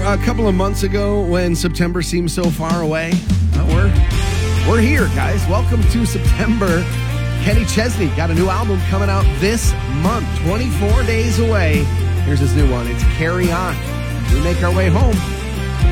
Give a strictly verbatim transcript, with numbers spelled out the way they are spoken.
a couple of months ago when September seemed so far away? Uh, we're, we're here, guys. Welcome to September. Kenny Chesney got a new album coming out this month, twenty-four days away. Here's his new one. It's Carry On. We make our way home.